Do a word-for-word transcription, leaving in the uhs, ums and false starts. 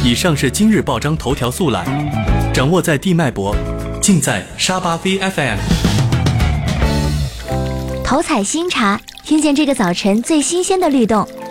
以上是今日报章头条速览，掌握在地脉搏，尽在沙巴 V F M。 头采新茶，听见这个早晨最新鲜的律动。